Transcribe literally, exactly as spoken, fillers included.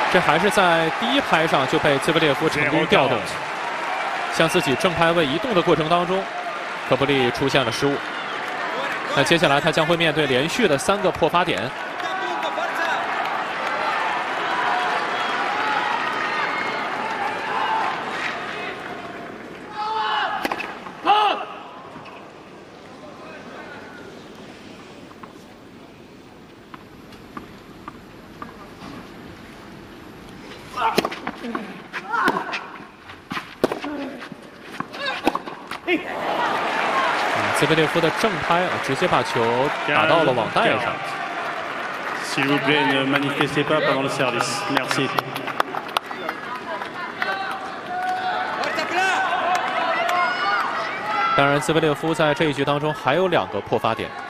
这还是在第一拍上就被兹维列夫成功调动，向自己正拍位移动的过程当中，科布利出现了失误。那接下来他将会面对连续的三个破发点。 兹维列夫的正拍啊，直接把球打到了网带上。 S'il vous plaît, ne manifestez pas pendant le service. Merci. 当然，兹维列夫在这一局当中还有两个破发点。